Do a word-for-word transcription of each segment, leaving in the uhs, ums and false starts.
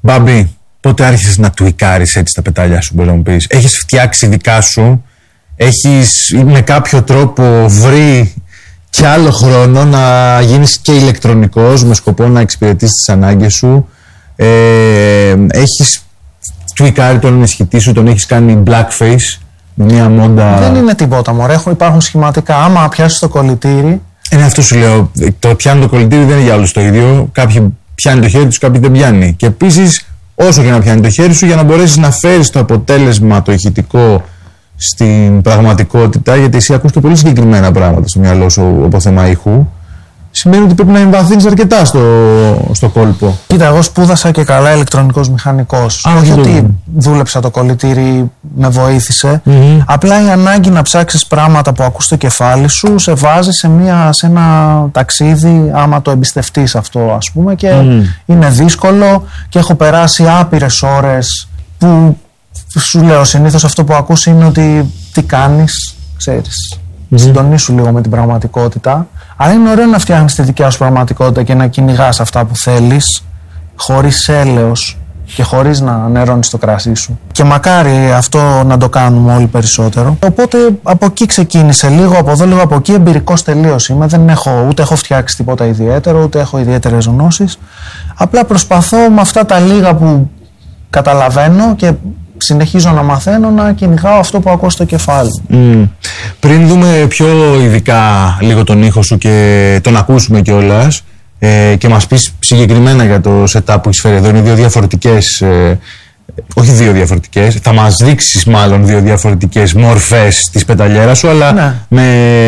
Μπάμπη, πότε άρχισες να τουικάρεις έτσι τα πετάλια σου, μπορεί να μου πεις? Έχεις φτιάξει δικά σου, έχεις με κάποιο τρόπο βρει και άλλο χρόνο να γίνεις και ηλεκτρονικός με σκοπό να εξυπηρετήσεις τις ανάγκες σου, ε, έχεις τουικάρει τον ενισχυτή σου, τον έχεις κάνει blackface με μια μόντα. Δεν είναι τίποτα, μωρέ, υπάρχουν σχηματικά. Άμα πιάσεις το κολλητήρι. Είναι αυτό σου λέω. Το πιάνει το κολλητήρι δεν είναι για όλους το ίδιο. Κάποιοι πιάνει το χέρι τους, κάποιοι δεν πιάνει. Και επίσης, όσο και να πιάνει το χέρι σου, για να μπορέσεις να φέρεις το αποτέλεσμα, το ηχητικό στην πραγματικότητα, γιατί εσύ ακούς και πολύ συγκεκριμένα πράγματα στο μυαλό σου από θέμα ήχου, σημαίνει ότι πρέπει να εμβαθύνεις αρκετά στο, στο κόλπο. Κοίτα, εγώ σπούδασα και καλά ηλεκτρονικός μηχανικός. Α, όχι το... ότι δούλεψα το κολλητήρι, με βοήθησε. Mm-hmm. Απλά η ανάγκη να ψάξεις πράγματα που ακούς στο κεφάλι σου σε βάζει σε, μια, σε ένα ταξίδι, άμα το εμπιστευτείς αυτό, ας πούμε, και mm. είναι δύσκολο και έχω περάσει άπειρες ώρες που σου λέω συνήθως αυτό που ακούς είναι ότι τι κάνεις, ξέρεις. Mm-hmm. Συντονίσου λίγο με την πραγματικότητα. Αλλά είναι ωραίο να φτιάχνεις τη δικιά σου πραγματικότητα και να κυνηγάς αυτά που θέλεις, χωρίς έλεος και χωρίς να νερώνεις το κρασί σου. Και μακάρι αυτό να το κάνουμε όλοι περισσότερο. Οπότε από εκεί ξεκίνησε, λίγο από εδώ, λίγο από εκεί. Εμπειρικός τελείως είμαι. Δεν έχω, ούτε έχω φτιάξει τίποτα ιδιαίτερο, ούτε έχω ιδιαίτερες γνώσεις. Απλά προσπαθώ με αυτά τα λίγα που καταλαβαίνω και συνεχίζω να μαθαίνω να κυνηγάω αυτό που ακούω στο κεφάλι. Mm. Πριν δούμε πιο ειδικά λίγο τον ήχο σου και τον ακούσουμε κιόλας, ε, και μας πεις συγκεκριμένα για το setup που έχεις φέρει εδώ, είναι δύο διαφορετικές, ε, όχι δύο διαφορετικές, θα μας δείξεις μάλλον δύο διαφορετικές μορφές της πεταλιέρας σου, αλλά ναι. με,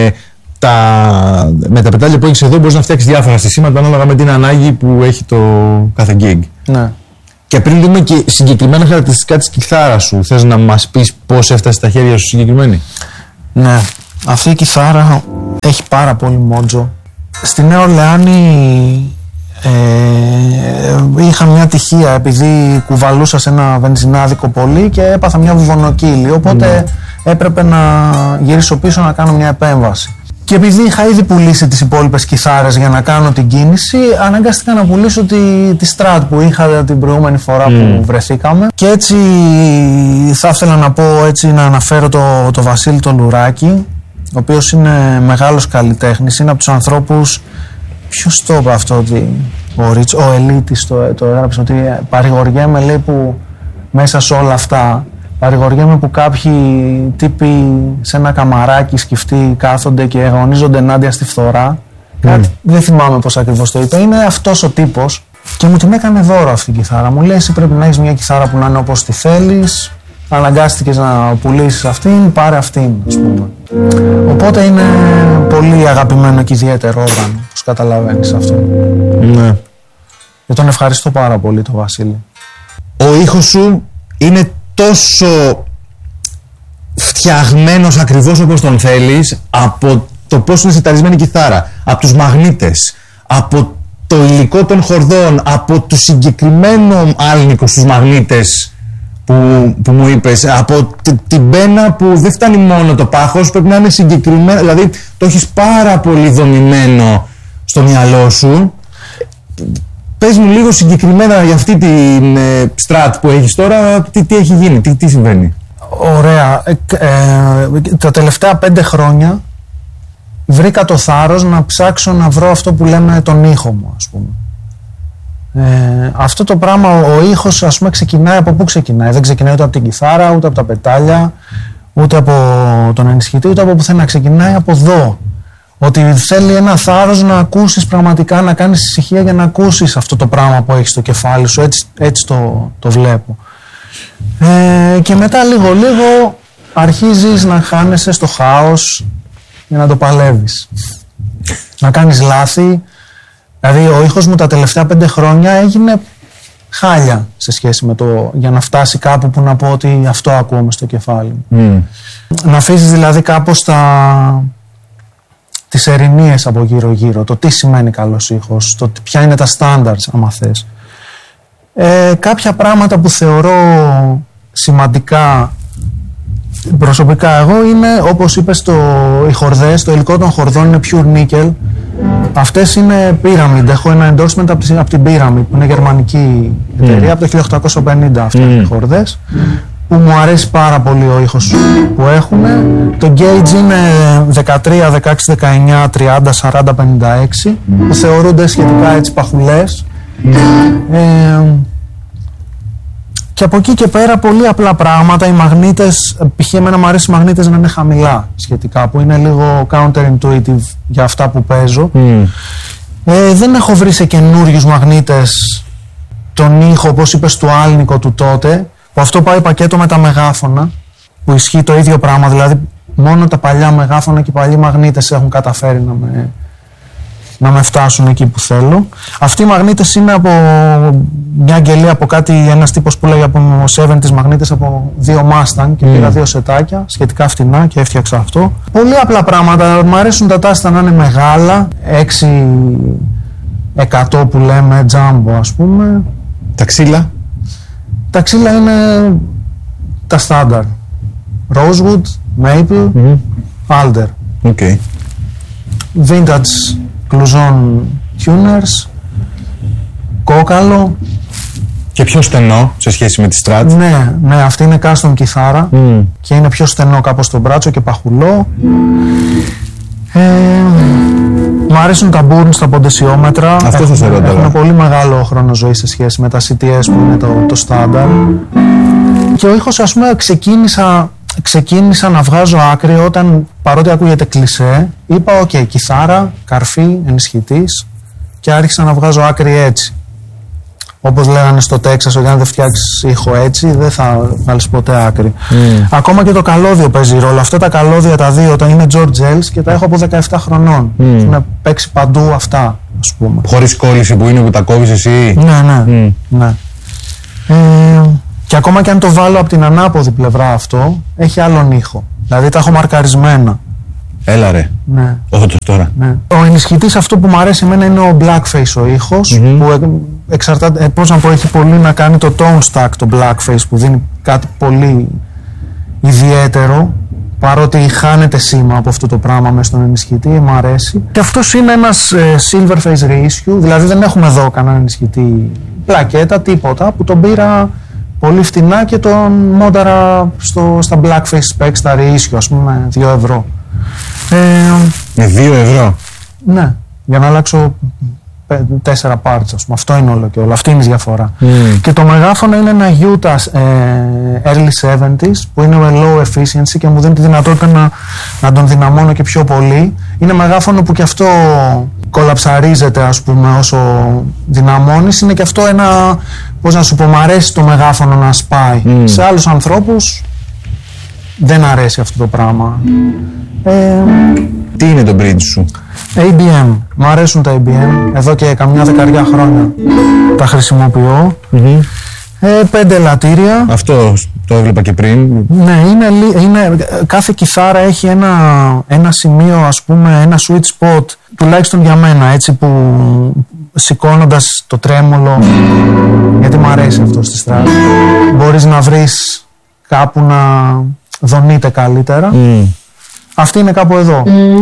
τα, με τα πετάλια που έχεις εδώ μπορείς να φτιάξεις διάφορα στισίματα ανάλογα με την ανάγκη που έχει το κάθε gig. Ναι. Και πριν δούμε και συγκεκριμένα χαρακτηριστικά της κιθάρας σου, θες να μας πεις πώς έφτασε στα χέρια σου συγκεκριμένη? Ναι, αυτή η κιθάρα έχει πάρα πολύ μότζο. Στη Νέα Ορλεάνη ε, είχα μια τυχεία επειδή κουβαλούσα σε ένα βενζινάδικο πολύ και έπαθα μια βουβονοκύλη, οπότε mm. έπρεπε να γυρίσω πίσω να κάνω μια επέμβαση. Και επειδή είχα ήδη πουλήσει τις υπόλοιπες κιθάρες για να κάνω την κίνηση, αναγκάστηκα να πουλήσω τη, τη Strat που είχα την προηγούμενη φορά mm. που βρεθήκαμε. Και έτσι θα ήθελα να πω, έτσι να αναφέρω το, το Βασίλη το Λουράκη, ο οποίος είναι μεγάλος καλλιτέχνης, είναι από τους ανθρώπους, ποιος το είπε αυτό, ότι ο, Ριτς, ο Ελίτης το, το έγραψε, ότι παρηγοριέμαι, λέει, που μέσα σε όλα αυτά, παρηγοριέμαι που κάποιοι τύποι σε ένα καμαράκι σκυφτοί κάθονται και αγωνίζονται ενάντια στη φθορά. Mm. Κάτι, δεν θυμάμαι πώς ακριβώς το είπε. Είναι αυτός ο τύπος και μου την έκανε δώρο αυτή η κιθάρα. Μου λέει, εσύ πρέπει να έχεις μια κιθάρα που να είναι όπως τη θέλεις. Αναγκάστηκες να πουλήσεις αυτήν, πάρε αυτήν, ας πούμε. Οπότε είναι πολύ αγαπημένο και ιδιαίτερο όργανο, όπως καταλαβαίνεις αυτό. Ναι. Και τον ευχαριστώ πάρα πολύ τον Βασίλη. Ο ήχος σου είναι τόσο φτιαγμένος ακριβώς όπως τον θέλεις, από το πώς είναι σεταρισμένη η κιθάρα, από τους μαγνήτες, από το υλικό των χορδών, από το συγκεκριμένο άλνικο στους μαγνήτες που, που μου είπες, από την πένα που δεν φτάνει μόνο το πάχος, πρέπει να είναι συγκεκριμένο, δηλαδή το έχεις πάρα πολύ δομημένο στο μυαλό σου. Πες μου λίγο συγκεκριμένα για αυτή την ε, Strat που έχεις τώρα, τι, τι έχει γίνει, τι, τι συμβαίνει. Ωραία. Ε, ε, τα τελευταία πέντε χρόνια βρήκα το θάρρος να ψάξω να βρω αυτό που λέμε τον ήχο μου, ας πούμε. Ε, αυτό το πράγμα, ο, ο ήχος, ας πούμε, ξεκινάει από πού ξεκινάει. Δεν ξεκινάει ούτε από την κιθάρα, ούτε από τα πετάλια, ούτε από τον ενισχυτή, ούτε από πουθενά. Ξεκινάει από εδώ. Ότι θέλει ένα θάρρος να ακούσεις πραγματικά, να κάνεις ησυχία για να ακούσεις αυτό το πράγμα που έχεις στο κεφάλι σου. Έτσι, έτσι το, το βλέπω. Ε, και μετά λίγο λίγο αρχίζεις να χάνεσαι στο χάος για να το παλεύεις. Να κάνεις λάθη. Δηλαδή ο ήχος μου τα τελευταία πέντε χρόνια έγινε χάλια σε σχέση με το, για να φτάσει κάπου που να πω ότι αυτό ακούω μες στο κεφάλι μου. Mm. Να αφήσεις δηλαδή κάπως τα... τις ερηνίες από γύρω γύρω, το τι σημαίνει καλός ήχος, το ποια είναι τα standards, άμα θες. Ε, κάποια πράγματα που θεωρώ σημαντικά προσωπικά εγώ είναι, όπως είπες, το, οι χορδές, το υλικό των χορδών είναι pure nickel, Αυτές είναι Pyramid. Έχω ένα endorsement από την Pyramid, που είναι γερμανική εταιρεία, mm. από το χίλια οκτακόσια πενήντα αυτά mm. οι χορδές, που μου αρέσει πάρα πολύ ο ήχος που έχουν. Το gauge είναι δεκατρία, δεκαέξι, δεκαεννιά, τριάντα, σαράντα, πενήντα έξι, που θεωρούνται σχετικά έτσι παχουλές. Ε, και από εκεί και πέρα πολύ απλά πράγματα. Οι μαγνήτες, π.χ. εμένα μου αρέσει οι μαγνήτες να είναι χαμηλά σχετικά, που είναι λίγο counterintuitive για αυτά που παίζω. Mm. Ε, δεν έχω βρει σε καινούριους μαγνήτες τον ήχο, όπως είπες, του Άλνικο του τότε, που αυτό πάει πακέτο με τα μεγάφωνα, που ισχύει το ίδιο πράγμα. Δηλαδή μόνο τα παλιά μεγάφωνα και οι παλιοί μαγνήτες έχουν καταφέρει να με, να με φτάσουν εκεί που θέλω. Αυτοί οι μαγνήτες είναι από μια αγγελία, από κάτι, ένας τύπος που λέγει από εβδομήντα μαγνήτες από δύο Mustang, και mm. πήρα δύο σετάκια σχετικά φτηνά και έφτιαξα αυτό. Πολύ απλά πράγματα. Μου αρέσουν τα τάστα να είναι μεγάλα, έξι εκατό που λέμε, jumbo ας πούμε. Τα ξύλα. Τα ξύλα είναι τα στάνταρ. Rosewood, Maple, mm-hmm. Alder. Okay. Vintage Cluzon tuners, κόκαλο. Και πιο στενό σε σχέση με τη Strat. Ναι, ναι, αυτή είναι custom κιθάρα mm. και είναι πιο στενό κάπως στο μπράτσο και παχουλό. Ε, Μ' αρέσουν τα Burn στα ποντεσιόμετρα. Αυτό θα σε ρωτάω. Έχουν πολύ μεγάλο χρόνο ζωής σε σχέση με τα σι τι ες που είναι το, το στάνταρ. Και ο ήχος, ας πούμε, ξεκίνησα, ξεκίνησα να βγάζω άκρη όταν, παρότι ακούγεται κλισέ, είπα οκ, okay, κιθάρα, καρφί, ενισχυτής, και άρχισα να βγάζω άκρη έτσι. Όπως λέγανε στο Τέξας, ότι αν δεν φτιάξεις ήχο έτσι, δεν θα βγάλεις ποτέ άκρη. Mm. Ακόμα και το καλώδιο παίζει ρόλο. Αυτά τα καλώδια τα δύο τα είναι George Ells και τα έχω από δεκαεπτά χρονών. Mm. Έχουν παίξει παντού αυτά, ας πούμε. Χωρίς κόλληση που είναι που τα κόβεις εσύ. Ναι, ναι. Mm. ναι. Ε, και ακόμα και αν το βάλω από την ανάποδη πλευρά αυτό, έχει άλλον ήχο. Δηλαδή τα έχω μαρκαρισμένα. Έλα ρε. Ναι. Όχι τώρα. Ναι. Ο ενισχυτής, αυτό που μου αρέσει εμένα είναι ο blackface ο ήχος, mm-hmm. που εξαρτάται, πώς να πω, έχει πολύ να κάνει το tone stack το blackface, που δίνει κάτι πολύ ιδιαίτερο, παρότι χάνεται σήμα από αυτό το πράγμα μέσα στον ενισχυτή, μου αρέσει. Και αυτός είναι ένας ε, silver face reissue, δηλαδή δεν έχουμε εδώ κανένα ενισχυτή πλακέτα, τίποτα, που τον πήρα πολύ φτηνά και τον μόνταρα στο, στα blackface specs, στα reissue, ας πούμε, δύο ευρώ. Ε, με δύο ευρώ. Ναι, για να αλλάξω τέσσερα parts, ας πούμε. Αυτό είναι όλο και όλο. Αυτή είναι η διαφορά. Mm. Και το μεγάφωνο είναι ένα Utah ε, early εβδομήντα, που είναι με low efficiency και μου δίνει τη δυνατότητα να, να τον δυναμώνω και πιο πολύ. Είναι μεγάφωνο που και αυτό κολαψαρίζεται, ας πούμε, όσο δυναμώνεις. Είναι και αυτό ένα, πώς να σου πω, μ' αρέσει το μεγάφωνο να σπάει. Mm. Σε άλλους ανθρώπους δεν αρέσει αυτό το πράγμα. Ε, Τι είναι το bridge σου? έι μπι εμ. Μου αρέσουν τα έι μπι εμ. Εδώ και καμιά δεκαριά χρόνια τα χρησιμοποιώ. Mm-hmm. Ε, πέντε ελαττήρια. Αυτό το έβλεπα και πριν. Ναι, είναι, είναι, κάθε κιθάρα έχει ένα, ένα σημείο, ας πούμε, ένα sweet spot, τουλάχιστον για μένα, έτσι, που σηκώνοντας το τρέμολο, γιατί μου αρέσει αυτό στη Strat, μπορείς να βρεις κάπου να δονείται καλύτερα. Mm. Αυτή είναι κάπου εδώ.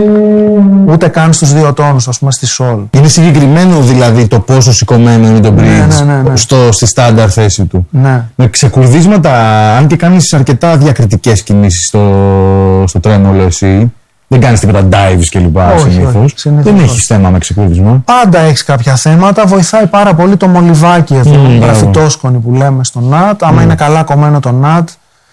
Mm. Ούτε καν στους δύο τόνους, ας πούμε, στη Sol. Είναι συγκεκριμένο δηλαδή το πόσο σηκωμένο είναι το bridge, ναι, ναι, ναι, ναι. Στο, στη στάνταρ θέση του. Ναι. Με ξεκουρδίσματα, αν και κάνεις αρκετά διακριτικές κινήσεις στο, στο τρέμολο εσύ, δεν κάνεις τίποτα dives κλπ. Συνήθως. Δεν έχεις θέμα με ξεκουρδισμό. Πάντα έχεις κάποια θέματα. Βοηθάει πάρα πολύ το μολυβάκι εδώ, mm, γραφιτόσκονη που λέμε στο νατ. Άμα mm. είναι καλά κομμένο το νατ.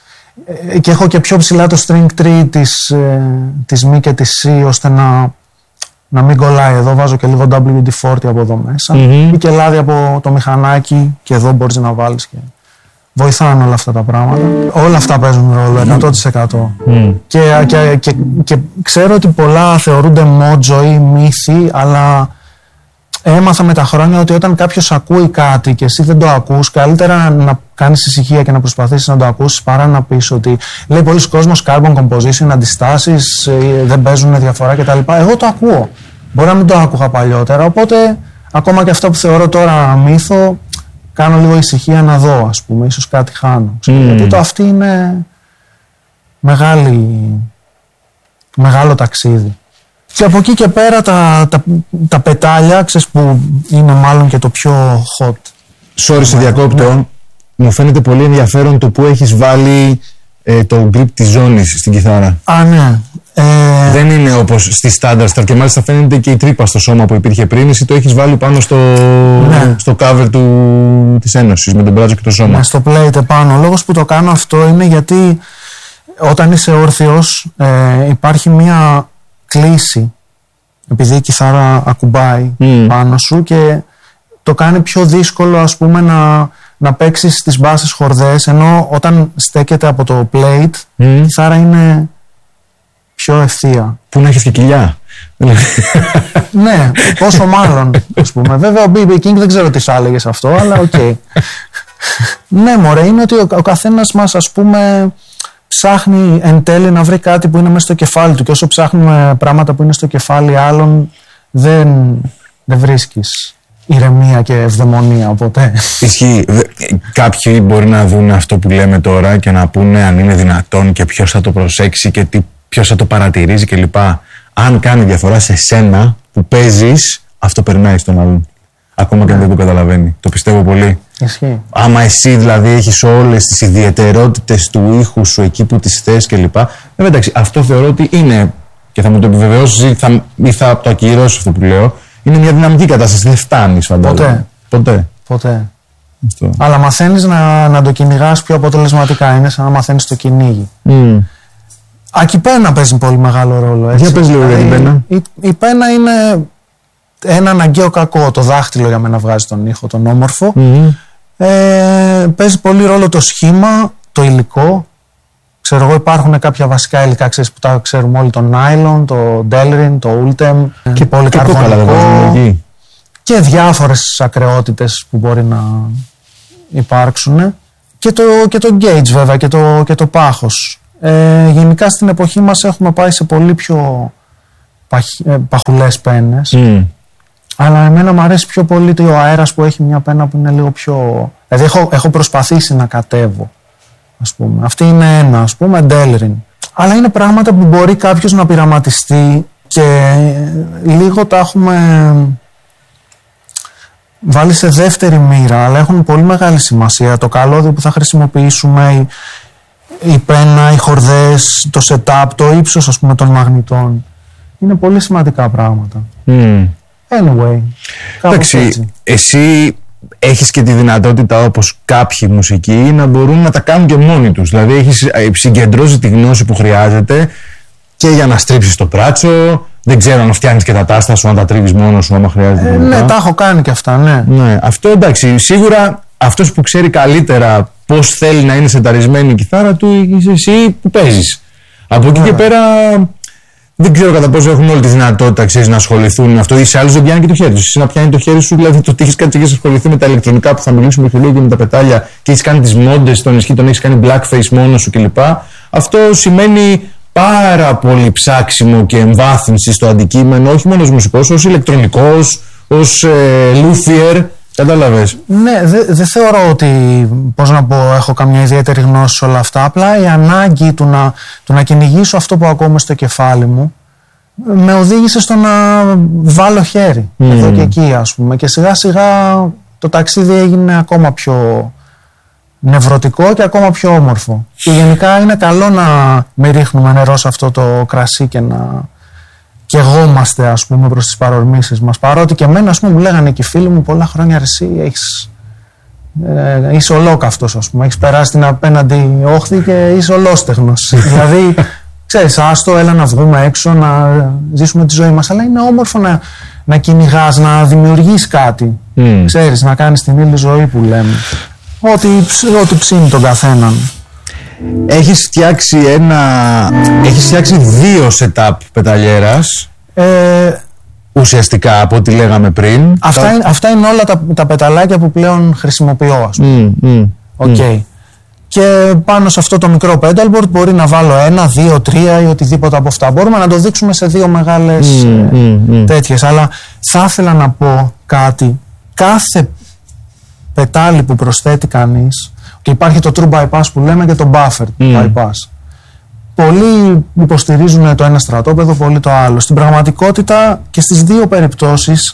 Και έχω και πιο ψηλά το string tree της, ε, της Mi και της C, ώστε να, να μην κολλάει εδώ. Βάζω και λίγο ντάμπλιου ντι φορτί από εδώ μέσα. Mm-hmm. Ή και λάδι από το μηχανάκι, και εδώ μπορείς να βάλεις. Και βοηθάνε όλα αυτά τα πράγματα. Όλα αυτά παίζουν ρόλο, εκατό τοις εκατό. Mm. Και, και, και, και ξέρω ότι πολλά θεωρούνται μότζο ή μύθοι, αλλά έμαθα με τα χρόνια ότι όταν κάποιος ακούει κάτι και εσύ δεν το ακούς, καλύτερα να κάνεις ησυχία και να προσπαθήσεις να το ακούσεις, παρά να πεις ότι λέει πολλοί κόσμος carbon composition, αντιστάσεις, δεν παίζουν διαφορά κτλ. Εγώ το ακούω. Μπορεί να μην το άκουγα παλιότερα, οπότε ακόμα και αυτό που θεωρώ τώρα μύθο, κάνω λίγο ησυχία να δω, ας πούμε, ίσως κάτι χάνω. Mm. Γιατί το αυτή είναι μεγάλη, μεγάλο ταξίδι. Και από εκεί και πέρα τα, τα, τα πετάλια, ξέρεις, που είναι μάλλον και το πιο hot. Sorry, σε διακόπτω. Ναι. Μου φαίνεται πολύ ενδιαφέρον το που έχεις βάλει ε, το grip της ζώνης στην κιθάρα. Α, ναι. Ε... Δεν είναι όπως στη Standard Star και μάλιστα φαίνεται και η τρύπα στο σώμα που υπήρχε πριν. Εσύ το έχεις βάλει πάνω στο, ναι. στο cover του, της Ένωσης με τον μπράτζο και το σώμα. Ναι, στο plate επάνω. Ο λόγος που το κάνω αυτό είναι γιατί όταν είσαι όρθιος ε, υπάρχει μια κλίση, επειδή η κιθάρα ακουμπάει mm. πάνω σου και το κάνει πιο δύσκολο, ας πούμε, να, να παίξεις τις μπάσες χορδές, ενώ όταν στέκεται από το plate mm. η κιθάρα είναι πιο ευθεία. Που να έχεις και κοιλιά. Ναι, πόσο μάλλον, ας πούμε. Βέβαια ο μπι μπι King δεν ξέρω τι σ' έλεγες αυτό, αλλά οκ. Okay. Ναι, μωρέ, είναι ότι ο, ο καθένας μας, ας πούμε, ψάχνει εν τέλει να βρει κάτι που είναι μέσα στο κεφάλι του, και όσο ψάχνουμε πράγματα που είναι στο κεφάλι άλλων δεν, δεν βρίσκεις ηρεμία και ευδαιμονία ποτέ. Ισχύει. Κάποιοι μπορεί να δουν αυτό που λέμε τώρα και να πούνε αν είναι δυνατόν και ποιος θα το προσέξει και τι, ποιος θα το παρατηρήσει κλπ. Αν κάνει διαφορά σε σένα που παίζεις, αυτό περνάει στον άλλον. Ακόμα και αν δεν το καταλαβαίνει. Το πιστεύω πολύ. Ισχύει. Άμα εσύ δηλαδή έχεις όλες τις ιδιαιτερότητες του ήχου σου εκεί που τις θες κλπ. Ε, εντάξει, αυτό θεωρώ ότι είναι, και θα μου το επιβεβαιώσεις ή θα, ή θα το ακυρώσεις αυτό που λέω, είναι μια δυναμική κατάσταση. Δεν φτάνεις, φαντάζομαι. Ποτέ. Ποτέ. Ποτέ. Αυτό. Αλλά μαθαίνεις να, να το κυνηγάς πιο αποτελεσματικά. Είναι σαν να μαθαίνεις το κυνήγι. Mm. Α, και η πένα παίζει πολύ μεγάλο ρόλο. Για πες λίγο για την πένα. Η, η πένα είναι ένα αναγκαίο κακό. Το δάχτυλο για μένα βγάζει τον ήχο, τον όμορφο. Mm-hmm. Ε, παίζει πολύ ρόλο το σχήμα, το υλικό. Ξέρω εγώ, υπάρχουν κάποια βασικά υλικά, ξέρεις, που τα ξέρουμε όλοι, το nylon, το delrin, το ultem και πολύ καρβονικό και διάφορες ακρεότητες που μπορεί να υπάρξουν και το, και το gauge βέβαια και το, και το πάχος. Ε, γενικά στην εποχή μας έχουμε πάει σε πολύ πιο παχ, ε, παχουλές πένες. Mm. Αλλά εμένα μου αρέσει πιο πολύ ο αέρας που έχει μια πένα που είναι λίγο πιο... Δηλαδή έχω, έχω προσπαθήσει να κατέβω, ας πούμε. Αυτή είναι ένα, ας πούμε, Delrin. Αλλά είναι πράγματα που μπορεί κάποιος να πειραματιστεί και λίγο τα έχουμε βάλει σε δεύτερη μοίρα, αλλά έχουν πολύ μεγάλη σημασία. Το καλώδιο που θα χρησιμοποιήσουμε, η, η πένα, οι χορδές, το setup, το ύψος, ας πούμε, των μαγνητών. Είναι πολύ σημαντικά πράγματα. Mm. Anyway, εντάξει, εσύ έχεις και τη δυνατότητα, όπως κάποιοι μουσικοί, να μπορούν να τα κάνουν και μόνοι τους. Δηλαδή έχεις συγκεντρώσει τη γνώση που χρειάζεται και για να στρίψεις το πράτσο. Δεν ξέρω αν φτιάχνεις και τα τάστα σου, αν τα τρίβεις μόνος σου, άμα χρειάζεται. Ε, ναι, τα έχω κάνει και αυτά, ναι. ναι. Αυτό εντάξει, σίγουρα αυτός που ξέρει καλύτερα πώς θέλει να είναι σεταρισμένη η κιθάρα του, είσαι εσύ που παίζεις. Από εκεί yeah. και πέρα... Δεν ξέρω κατά πόσο έχουν όλη τη δυνατότητα, ξέρεις, να ασχοληθούν με αυτό, ή σε άλλους δεν πιάνει και το χέρι τους. Εσύ να πιάνει το χέρι σου, δηλαδή το ότι έχεις κάτι και έχεις ασχοληθεί με τα ηλεκτρονικά που θα μιλήσουμε και λίγο και με τα πετάλια και έχεις κάνει τις μόντες, τον ισχύ, τον έχεις κάνει blackface μόνος σου κλπ. Αυτό σημαίνει πάρα πολύ ψάξιμο και εμβάθυνση στο αντικείμενο, όχι μόνο ως μουσικός, ως ηλεκτρονικός, ως ε, luthier. Κατάλαβες. Ναι, δεν δε θεωρώ ότι, πώς να πω, έχω καμιά ιδιαίτερη γνώση σε όλα αυτά. Απλά η ανάγκη του να, του να κυνηγήσω αυτό που ακούω στο κεφάλι μου με οδήγησε στο να βάλω χέρι mm. εδώ και εκεί, ας πούμε. Και σιγά σιγά το ταξίδι έγινε ακόμα πιο νευρωτικό και ακόμα πιο όμορφο. Και γενικά είναι καλό να μην ρίχνουμε νερό σε αυτό το κρασί και να και εγώμαστε, ας πούμε, προς τις παρορμήσεις μας. Παρότι και εμένα, ας πούμε, μου λέγανε και οι φίλοι μου πολλά χρόνια, ρε εσύ έχεις, ε, είσαι ολόκαυτος, ας πούμε, έχεις περάσει την απέναντι όχθη και είσαι ολόστεγνος. Δηλαδή, ξέρεις, άστο, έλα να βγούμε έξω, να ζήσουμε τη ζωή μας. Αλλά είναι όμορφο να, να κυνηγάς, να δημιουργείς κάτι. Mm. Ξέρεις, να κάνεις την ήλια ζωή που λέμε. Ό,τι, ό,τι ψήνει τον καθέναν. Έχεις φτιάξει ένα... Έχεις φτιάξει δύο setup πεταλιέρας. Ε, ουσιαστικά από ό,τι λέγαμε πριν. Αυτά, τα... είναι, αυτά είναι όλα τα, τα πεταλάκια που πλέον χρησιμοποιώ, ας πούμε. Mm, mm, okay. mm. Και πάνω σε αυτό το μικρό pedalboard μπορεί να βάλω ένα, δύο, τρία ή οτιδήποτε από αυτά. Μπορούμε να το δείξουμε σε δύο μεγάλες mm, mm, mm. τέτοιες. Αλλά θα ήθελα να πω κάτι. Κάθε πετάλι που προσθέτει κανείς, και υπάρχει το true bypass που λέμε και το buffer mm. bypass. πολλοί υποστηρίζουν το ένα στρατόπεδο, πολλοί το άλλο. Στην πραγματικότητα και στις δύο περιπτώσεις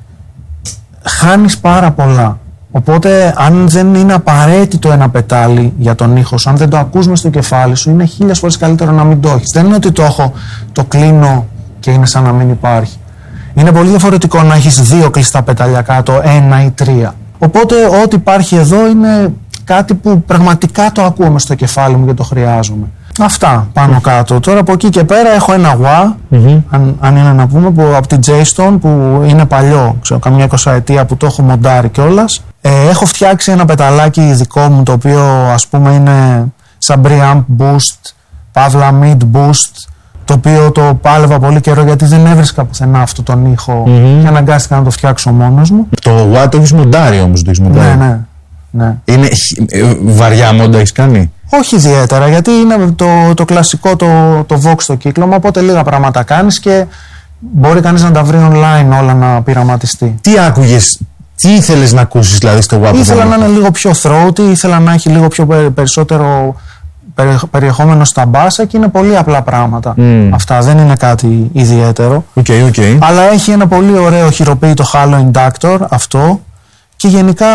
χάνεις πάρα πολλά. Οπότε αν δεν είναι απαραίτητο ένα πετάλι για τον ήχο σου, αν δεν το ακούς μες στο κεφάλι σου, είναι χίλιες φορές καλύτερο να μην το έχεις. Δεν είναι ότι το έχω, το κλείνω και είναι σαν να μην υπάρχει. Είναι πολύ διαφορετικό να έχεις δύο κλειστά πεταλιά κάτω, ένα ή τρία. Οπότε ό,τι υπάρχει εδώ είναι κάτι που πραγματικά το ακούω μες στο κεφάλι μου και το χρειάζομαι. Αυτά πάνω κάτω. Τώρα από εκεί και πέρα έχω ένα γουά, mm-hmm. αν, αν είναι να πούμε, που, από την J-Stone, που είναι παλιό, ξέρω, καμιά εικοσαετία που το έχω μοντάρει κιόλας. Ε, έχω φτιάξει ένα πεταλάκι δικό μου, το οποίο ας πούμε είναι σαν preamp boost, παύλα mid boost, το οποίο το πάλευα πολύ καιρό γιατί δεν έβρισκα πουθενά αυτό τον ήχο mm-hmm. και αναγκάστηκα να το φτιάξω μόνος μου. Το γουά το έχεις μοντάρει όμως, το έχεις μοντάρει. Ναι, ναι. Ναι. Είναι βαριά μόντα έχεις κάνει? Όχι ιδιαίτερα, γιατί είναι το, το κλασικό το, το Vox το κύκλωμα, οπότε λίγα πράγματα κάνεις και μπορεί κανείς να τα βρει online όλα να πειραματιστεί. Τι άκουγες, τι ήθελες να ακούσεις δηλαδή στο WAP? Ήθελα να είναι λίγο πιο throaty, ήθελα να έχει λίγο πιο περισσότερο περιεχόμενο στα μπάσα και είναι πολύ απλά πράγματα. Mm. Αυτά δεν είναι κάτι ιδιαίτερο. Okay, okay. Αλλά έχει ένα πολύ ωραίο χειροποίητο halo inductor αυτό. Και γενικά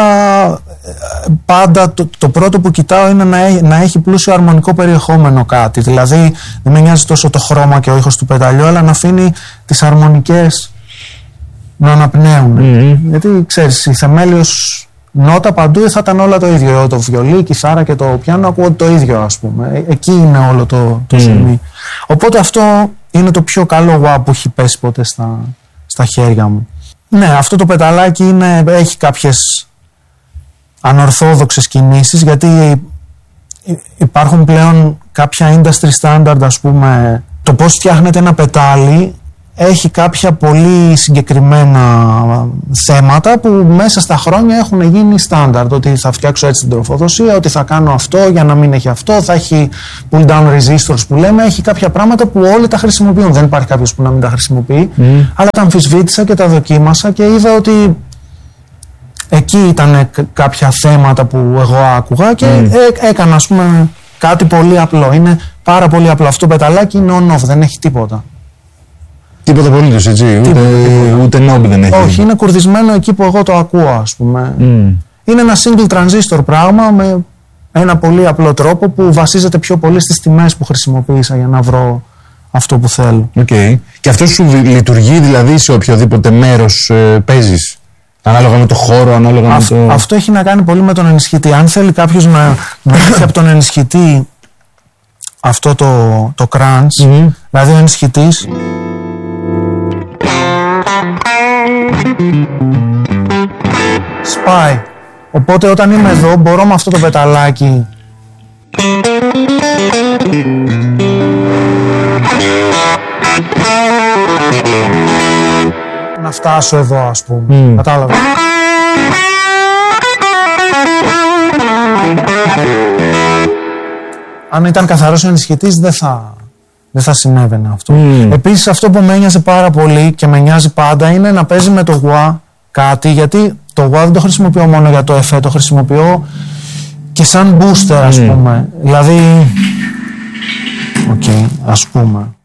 πάντα το, το πρώτο που κοιτάω είναι να, έχει, να έχει πλούσιο αρμονικό περιεχόμενο κάτι. Δηλαδή δεν με νοιάζει τόσο το χρώμα και ο ήχος του πεταλιού, αλλά να αφήνει τις αρμονικές να αναπνέουν. Mm-hmm. Γιατί ξέρεις, η θεμέλιος νότα παντού θα ήταν όλα το ίδιο. Το βιολί, η κιθάρα και το πιάνο ακούω το ίδιο, ας πούμε. Εκεί είναι όλο το, το mm. σημείο. Οπότε αυτό είναι το πιο καλό WAP που έχει πέσει ποτέ στα, στα χέρια μου. Ναι, αυτό το πεταλάκι είναι, έχει κάποιες ανορθόδοξες κινήσεις, γιατί υπάρχουν πλέον κάποια industry standard, ας πούμε. Το πώς φτιάχνεται ένα πετάλι έχει κάποια πολύ συγκεκριμένα θέματα που μέσα στα χρόνια έχουν γίνει standard. Ότι θα φτιάξω έτσι την τροφοδοσία, ότι θα κάνω αυτό για να μην έχει αυτό, θα έχει pull down resistors που λέμε, έχει κάποια πράγματα που όλοι τα χρησιμοποιούν. Δεν υπάρχει κάποιος που να μην τα χρησιμοποιεί, mm. αλλά τα αμφισβήτησα και τα δοκίμασα και είδα ότι εκεί ήταν κάποια θέματα που εγώ άκουγα και mm. έ, έκανα, ας πούμε, κάτι πολύ απλό. Είναι πάρα πολύ απλό. Αυτό το πεταλάκι είναι on-off, δεν έχει τίποτα. Τίποτα απολύτως, έτσι, τίποτα, ούτε, ούτε νόμπι δεν έχει. Όχι, είναι κουρδισμένο εκεί που εγώ το ακούω, ας πούμε. Mm. Είναι ένα single transistor πράγμα με ένα πολύ απλό τρόπο που βασίζεται πιο πολύ στις τιμές που χρησιμοποίησα για να βρω αυτό που θέλω. Okay. Και αυτό σου λειτουργεί δηλαδή σε οποιοδήποτε μέρος ε, παίζεις? Ανάλογα με το χώρο, ανάλογα Αυ, με το... Αυτό έχει να κάνει πολύ με τον ενισχυτή. Αν θέλει κάποιος να, να έχει από τον ενισχυτή αυτό το, το crunch, mm-hmm. δηλαδή ο ενισχυτής σπάει. Οπότε όταν είμαι εδώ μπορώ με αυτό το πεταλάκι να φτάσω εδώ, ας πούμε. Mm. Κατάλαβα. Αν ήταν καθαρός ενισχυτής δεν θα, δεν θα συνέβαινε αυτό. Mm. Επίσης αυτό που με ένοιαζε πάρα πολύ και με νοιάζει πάντα είναι να παίζει με το γουά κάτι, γιατί το γουά δεν το χρησιμοποιώ μόνο για το εφέ, το χρησιμοποιώ και σαν booster, ας mm. πούμε. Δηλαδή, οκ, okay, ας πούμε.